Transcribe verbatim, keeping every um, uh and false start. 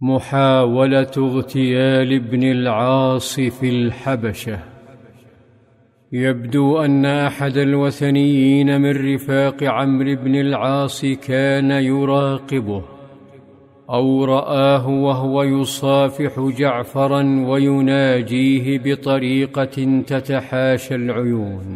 محاولة اغتيال ابن العاص في الحبشة. يبدو أن أحد الوثنيين من رفاق عمرو بن العاص كان يراقبه، أو رآه وهو يصافح جعفرا ويناجيه بطريقة تتحاشى العيون.